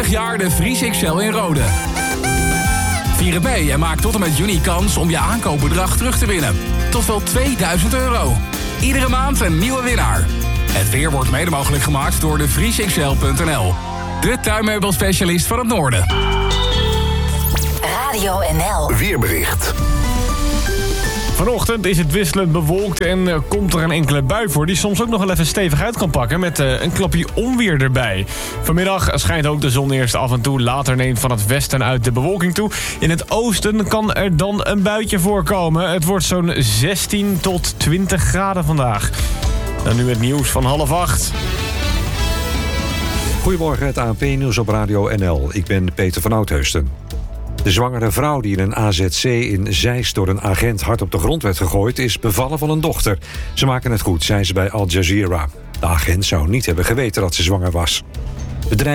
jaar de Vries XL in Rode. Vier het mee en maak tot en met juni kans om je aankoopbedrag terug te winnen. Tot wel €2000. Iedere maand een nieuwe winnaar. Het weer wordt mede mogelijk gemaakt door de vriesxl.nl. De tuinmeubelspecialist van het Noorden. Radio NL. Weerbericht. Vanochtend is het wisselend bewolkt en komt er een enkele bui voor... die soms ook nog wel even stevig uit kan pakken met een klapje onweer erbij. Vanmiddag schijnt ook de zon eerst af en toe. Later neemt van het westen uit de bewolking toe. In het oosten kan er dan een buitje voorkomen. Het wordt zo'n 16 tot 20 graden vandaag. Dan nu het nieuws van 7:30. Goedemorgen, het ANP-nieuws op Radio NL. Ik ben Peter van Oudheusden. De zwangere vrouw die in een AZC in Zeist door een agent hard op de grond werd gegooid... is bevallen van een dochter. Ze maken het goed, zei ze bij Al Jazeera. De agent zou niet hebben geweten dat ze zwanger was.